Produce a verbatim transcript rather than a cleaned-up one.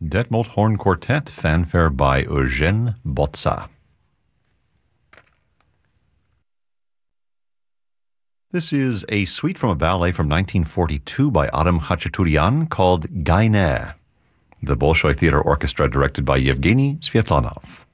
Detmold Horn Quartet, fanfare by Eugène Botza. This is a suite from a ballet from nineteen forty-two by Adam Khachaturian called Gainer, the Bolshoi Theater Orchestra directed by Yevgeny Sviatlanov.